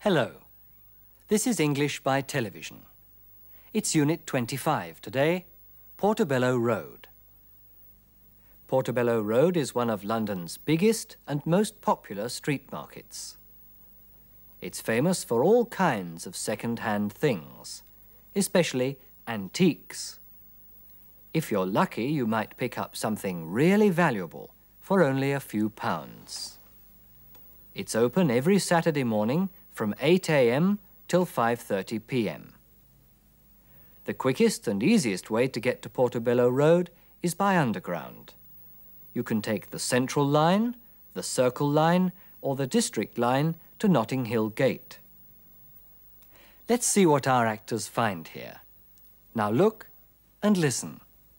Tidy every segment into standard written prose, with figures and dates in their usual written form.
Hello. This is English by Television. It's Unit 25 today, Portobello Road. Portobello Road is one of London's biggest and most popular street markets. It's famous for all kinds of second-hand things, especially antiques. If you're lucky, you might pick up something really valuable for only a few pounds. It's open every Saturday morning from 8 a.m. till 5:30 p.m. The quickest and easiest way to get to Portobello Road is by underground. You can take the Central Line, the Circle Line, or the District Line to Notting Hill Gate. Let's see what our actors find here. Now look and listen.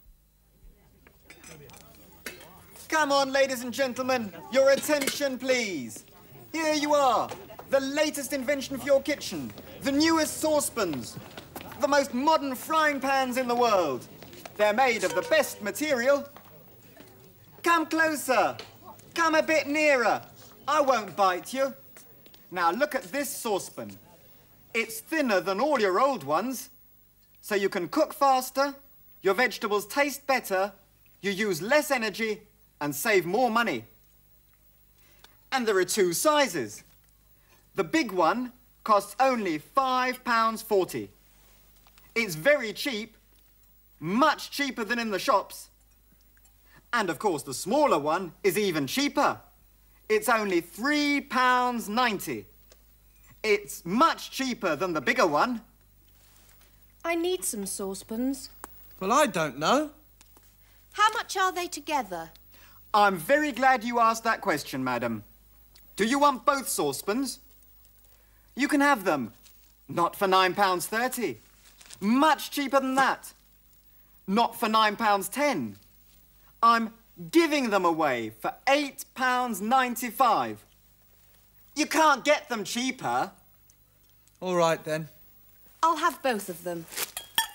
Come on, ladies and gentlemen, your attention, please. Here you are, the latest invention for your kitchen, the newest saucepans, the most modern frying pans in the world. They're made of the best material. Come closer. Come a bit nearer. I won't bite you. Now look at this saucepan. It's thinner than all your old ones, so you can cook faster, your vegetables taste better, you use less energy, and save more money. And there are two sizes. The big one costs only £5.40. It's very cheap, much cheaper than in the shops. And of course, the smaller one is even cheaper. It's only £3.90. It's much cheaper than the bigger one. I need some saucepans. Well, I don't know. How much are they together? I'm very glad you asked that question, madam. Do you want both saucepans? You can have them. Not for £9.30. Much cheaper than that. Not for £9.10. I'm giving them away for £8.95. You can't get them cheaper. All right, then. I'll have both of them.